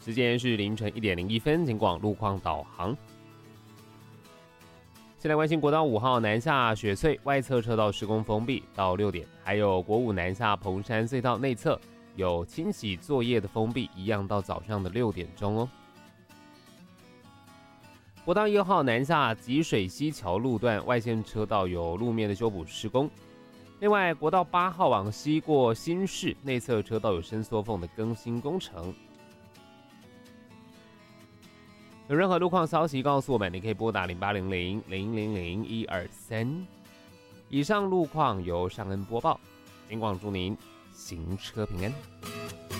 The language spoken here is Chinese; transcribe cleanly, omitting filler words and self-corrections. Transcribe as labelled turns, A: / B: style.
A: 时间是凌晨1点01分，警广路况导航。先来关心国道5号南下雪隧外侧车道施工封闭到6点，还有国5南下彭山隧道内侧有清洗作业的封闭，一样到早上的6点钟哦。国道1号南下吉水溪桥路段外线车道有路面的修补施工。另外，国道8号往西过新市内侧车道有伸缩缝的更新工程。有任何路况消息告诉我们，你可以拨打0800-000-123。以上路况由尚恩播报，警广祝您行车平安。